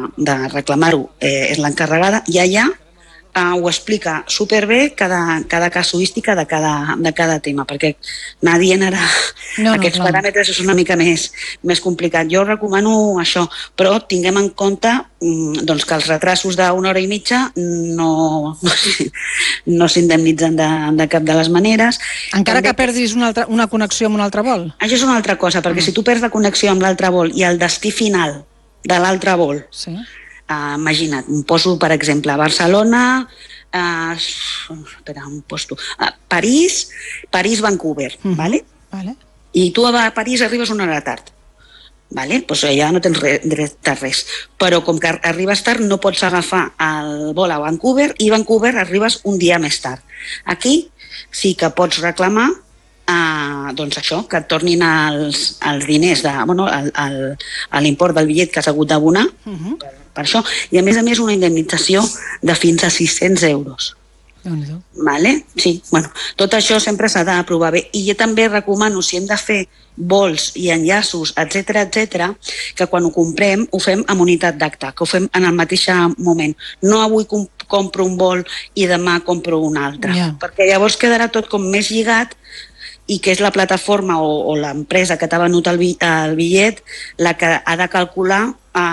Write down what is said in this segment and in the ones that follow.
de reclamar-ho és l'encarregada, i allà ho explica superbé cada casuística de cada tema, perquè anar dient ara aquests paràmetres és una mica més complicat. Jo recomano això, però tinguem en compte que els retrasos d'una hora i mitja no s'indemnitzen de cap de les maneres. Encara que perdis una connexió amb un altre vol? Això és una altra cosa, perquè si tu perds la connexió amb l'altre vol i el destí final de l'altre vol, imagina't, em poso per exemple a Barcelona, París-Vancouver, vale? I tu a París arribes una hora tard, vale? Pues ja no tens dret a res, però com que arribes tard no pots agafar el vol a Vancouver, i Vancouver arribes un dia més tard. Aquí sí que pots reclamar doncs això, que et tornin els diners, l'import del bitllet que has hagut d'abonar per això, i a més una indemnització de fins a 600 euros. Vale? Sí, bueno, tot això sempre s'ha d'aprovar bé, i jo també recomano, si hem de fer vols i enllaços, etc, que quan ho comprem ho fem amb unitat d'acte, que ho fem en el mateix moment. No avui compro un vol i demà compro un altre, perquè llavors quedarà tot com més lligat, i que és la plataforma o l'empresa que t'ha venut el bitllet la que ha de calcular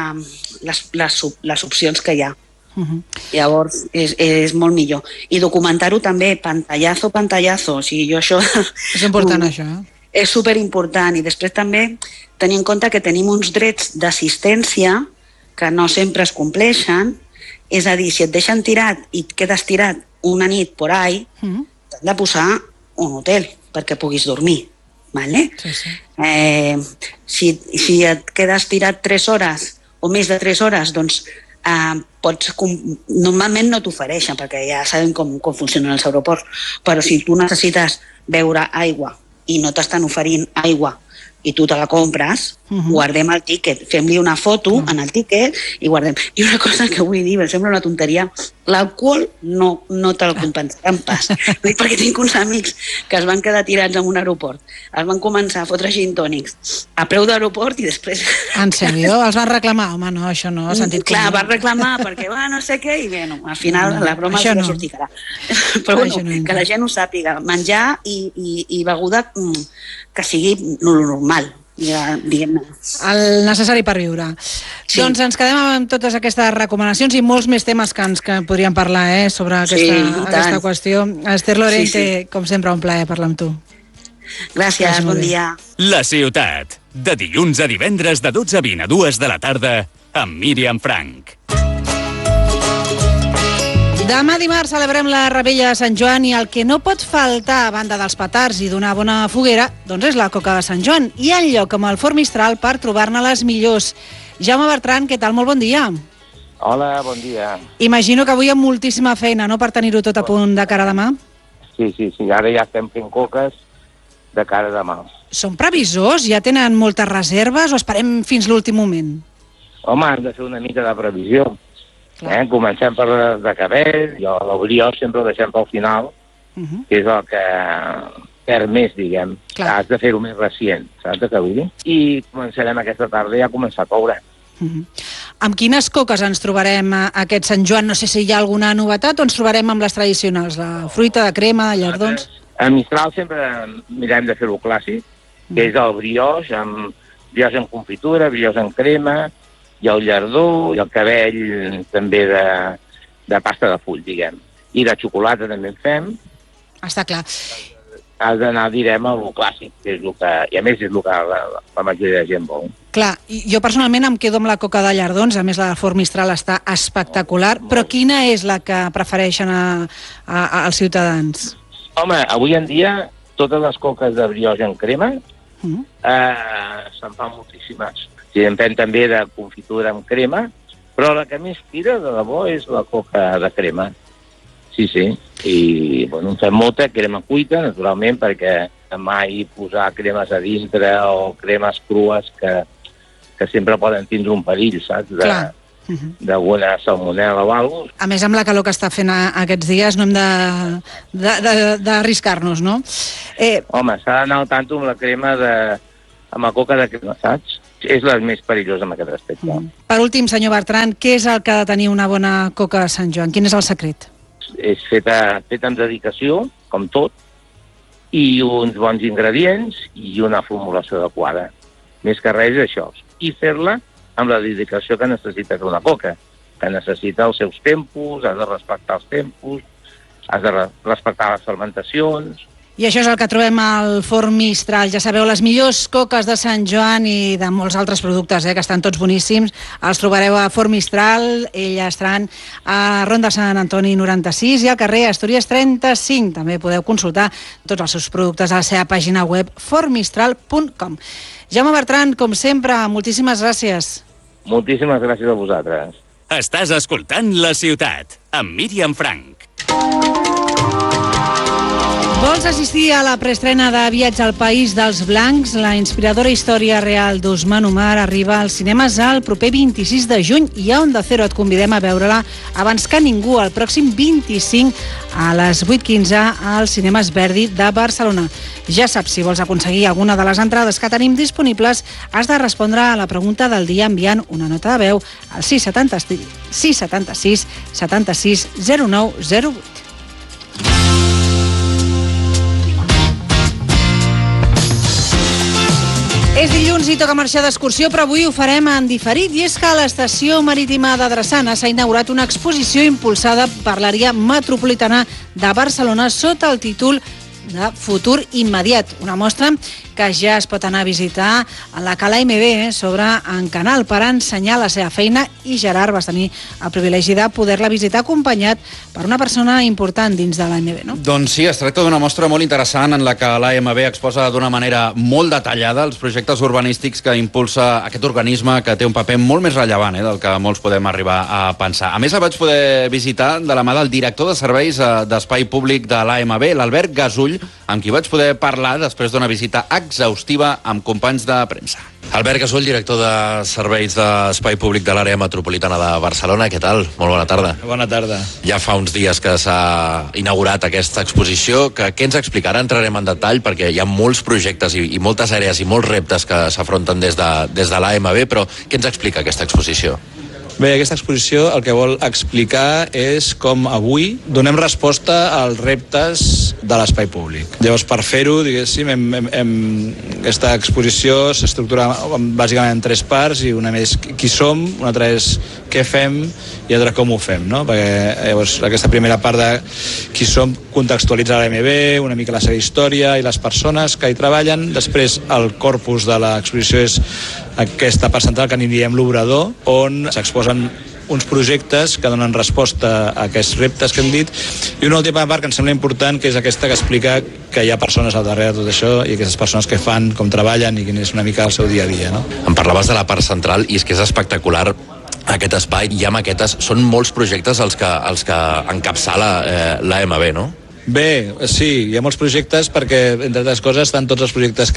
les opcions que hi ha. Llavors és molt millor. I documentar-ho també, pantallazo, o sigui, jo això... És important, això, És superimportant, i després també tenir en compte que tenim uns drets d'assistència que no sempre es compleixen, és a dir, si et deixen tirat i et quedes tirat una nit por ahí, t'han de posar un hotel perquè puguis dormir, vale? Si et quedes tirat 3 hores o més de 3 hores, doncs normalment no t'ofereixen, perquè ja sabem com funcionen els aeroports, però si tu necessites beure aigua i no t'estan oferint aigua i tu te la compres, guardem el tíquet, fem-li una foto en el tíquet i guardem. I una cosa que vull dir, em sembla una tonteria, l'alcohol no te'l compensaran pas. Perquè tinc uns amics que es van quedar tirats en un aeroport, es van començar a fotre gin tònics a preu d'aeroport i després... En sèrio? Els van reclamar? Home, no, això no, sentit comú. Clar, van reclamar perquè no sé què, i bé, al final la broma es va sortir cara. Però bueno, que la gent ho sàpiga, menjar i beguda que sigui normal, ja, diguem-ne. El necessari per viure. Doncs ens quedem amb totes aquestes recomanacions i molts més temes que podríem parlar sobre aquesta qüestió. Esther Lorente, com sempre, un plaer parlar amb tu. Gràcies, bon dia. La Ciutat, de dilluns a divendres de 12:20 a 2 de la tarda, amb Míriam Frank. Demà dimarts celebrem la Revetlla de Sant Joan i el que no pot faltar a banda dels petards i d'una bona foguera doncs és la coca de Sant Joan i en lloc amb el Fort Mistral per trobar-ne les millors. Jaume Bertran, què tal? Molt bon dia. Hola, bon dia. Imagino que avui amb moltíssima feina, no?, per tenir-ho tot a punt de cara a demà. Sí, ara ja estem fent coques de cara a demà. Són previsors? Ja tenen moltes reserves o esperem fins l'últim moment? Home, hem de fer una mica de previsió. Comencem per de cabell, jo l'obrió sempre ho deixem pel final, que és el que perd més, diguem. Has de fer-ho més recient, saps què vull dir? I començarem aquesta tarda ja a començar a coure. Amb quines coques ens trobarem aquest Sant Joan? No sé si hi ha alguna novetat o ens trobarem amb les tradicionals, de fruita, de crema, de llardons? A Mistral sempre mirem de fer-ho clàssic, que és el brioix, amb brioix en confitura, brioix en crema, i el llardó, i el cabell també de pasta de full, diguem. I de xocolata també en fem. Està clar. Has d'anar, direm, a lo clàssic, que és el que, i a més és el que la majoria de gent vol. Clar, jo personalment em quedo amb la coca de llardons, a més la de Fort Mistral està espectacular, però quina és la que prefereixen als ciutadans? Home, avui en dia, totes les coques de brioix en crema se'n fan moltíssimes. En fem també de confitura amb crema, però la que més tira de debò és la coca de crema. Sí. I bueno, en fem molta crema cuita, naturalment, perquè mai posar cremes a dintre o cremes crues que sempre poden tindre un perill, saps? D'alguna salmonel·la o alguna cosa. A més, amb la calor que està fent aquests dies no hem d'arriscar-nos, no? Home, s'ha d'anar al tanto amb la crema amb la coca de crema, saps? és la més perillosa en aquest respecte. Per últim, senyor Bertran, què és el que ha de tenir una bona coca Sant Joan? Quin és el secret? És feta amb dedicació, com tot, i uns bons ingredients i una formulació adequada. Més que res és això. I fer-la amb la dedicació que necessita una coca, que necessita els seus tempos, has de respectar els tempos, has de respectar les fermentacions. I això és el que trobem al Forn Mistral. Ja sabeu, les millors coques de Sant Joan i de molts altres productes, que estan tots boníssims, els trobareu a Forn Mistral. Elles estaran a Ronda Sant Antoni 96 i al carrer Astúries 35. També podeu consultar tots els seus productes a la seva pàgina web fornmistral.com. Jaume Bertran, com sempre, moltíssimes gràcies. Moltíssimes gràcies a vosaltres. Estàs escoltant La Ciutat, amb Míriam Frank. Vols assistir a la preestrena de Viatge al País dels Blancs? La inspiradora història real d'Ousmane Umar arriba als cinemes el proper 26 de juny i a Onda Cero et convidem a veure-la abans que ningú el pròxim 25 a les 8:15 als cinemes Verdi de Barcelona. Ja saps, si vols aconseguir alguna de les entrades que tenim disponibles, has de respondre a la pregunta del dia enviant una nota de veu al 676 76 09 08. És dilluns i toca marxar d'excursió, però avui ho farem en diferit, i és que a l'estació marítima de Drassana s'ha inaugurat una exposició impulsada per l'àrea metropolitana de Barcelona sota el títol de Futur Immediat, una mostra que ja es pot anar a visitar a la Cala MB sobre en Canal per ensenyar la seva feina, i Gerard vas tenir el privilegi de poder-la visitar acompanyat per una persona important dins de l'AMB, no? Doncs sí, es tracta d'una mostra molt interessant en la que l'AMB exposa d'una manera molt detallada els projectes urbanístics que impulsa aquest organisme, que té un paper molt més rellevant del que molts podem arribar a pensar. A més, la vaig poder visitar de la mà del director de serveis d'espai públic de l'AMB, l'Albert Gasull, amb qui vaig poder parlar després d'una visita exhaustiva amb companys de premsa. Albert Gasull, director de serveis d'espai públic de l'àrea metropolitana de Barcelona. Què tal? Molt bona tarda. Bona tarda. Ja fa uns dies que s'ha inaugurat aquesta exposició. Què ens explicarà? Entrarem en detall perquè hi ha molts projectes i moltes àrees i molts reptes que s'afronten des de l'AMB, però què ens explica aquesta exposició? Bé, aquesta exposició el que vol explicar és com avui donem resposta als reptes de l'espai públic. Llavors, per fer-ho, diguéssim, aquesta exposició s'estructura bàsicament en 3 parts, i una més qui som, una altra és què fem i altra com ho fem, no? Perquè llavors aquesta primera part de qui som contextualitza l'AMB, una mica la seva història i les persones que hi treballen. Després el corpus de l'exposició és aquesta part central que n'hi diem l'obrador, on s'exposen uns projectes que donen resposta a aquests reptes que hem dit, i una última part que em sembla important, que és aquesta que explica que hi ha persones al darrere de tot això, i aquestes persones que fan, com treballen i quin és una mica el seu dia a dia, no? Em parlaves de la part central i és que és espectacular aquest espai. Hi ha maquetes, són molts projectes els que encapçala l'AMB, no? Bé, sí, hi ha molts projectes perquè, entre altres coses, estan tots els projectes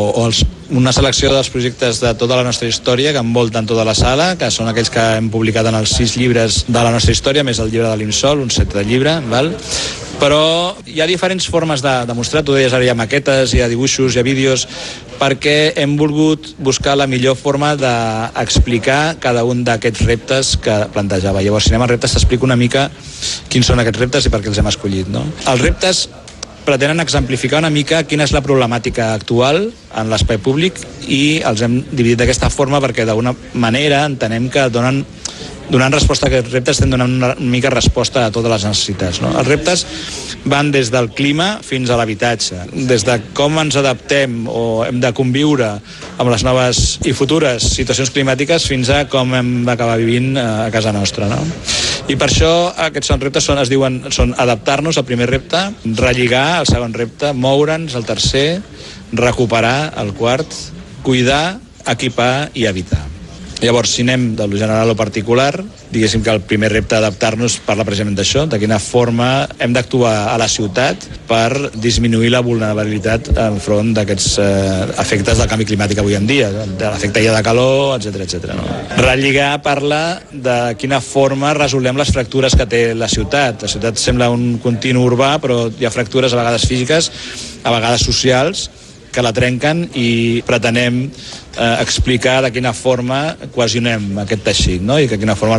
una selecció dels projectes de tota la nostra història que envolten tota la sala, que són aquells que hem publicat en els 6 llibres de la nostra història, més el llibre de l'Imsol, un 7è llibre, val? Però hi ha diferents formes de mostrar, tu deies ara, hi ha maquetes, hi ha dibuixos, hi ha vídeos, perquè hem volgut buscar la millor forma d'explicar cada un d'aquests reptes que plantejava. Llavors, si anem als reptes, t'explico una mica quins són aquests reptes i per què els hem escollit, no? Els reptes pretenen exemplificar una mica quina és la problemàtica actual en l'espai públic, i els hem dividit d'aquesta forma perquè d'alguna manera entenem que donant resposta a aquests reptes estem donant una mica resposta a totes les necessitats, no? Els reptes van des del clima fins a l'habitatge, des de com ens adaptem o hem de conviure amb les noves i futures situacions climàtiques fins a com hem d'acabar vivint a casa nostra, no? I per això aquests reptes són adaptar-nos al primer repte, relligar el segon repte, moure'ns el tercer, recuperar el quart, cuidar, equipar i habitar. Llavors, si anem de lo general a lo particular, diguéssim que el primer repte d'adaptar-nos parla precisament d'això, de quina forma hem d'actuar a la ciutat per disminuir la vulnerabilitat enfront d'aquests efectes del canvi climàtic avui en dia, de l'efecte illa de calor, etc. No? Relligar parla de quina forma resolem les fractures que té la ciutat. La ciutat sembla un continu urbà, però hi ha fractures a vegades físiques, a vegades socials, que la trenquen i pretenem explicar de quina forma cohesionem aquest teixit, no? I de quina forma